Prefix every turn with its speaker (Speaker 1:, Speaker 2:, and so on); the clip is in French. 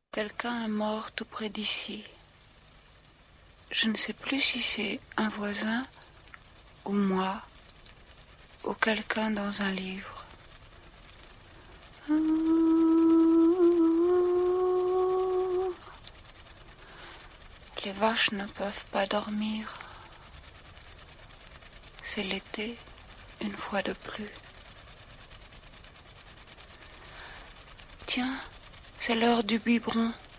Speaker 1: Quelqu'un est mort tout près d'ici. Je ne sais plus si c'est un voisin ou moi ou quelqu'un dans un livre. Les vaches ne peuvent pas dormir. C'est l'été, une fois de plus. Tiens, c'est l'heure du biberon.